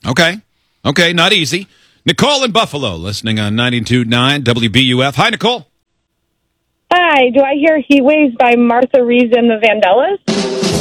Okay. Okay, not easy. Nicole in Buffalo, listening on 92.9 WBUF. Hi, Nicole. Hi, do I hear Heat Waves by Martha Reeves and the Vandellas?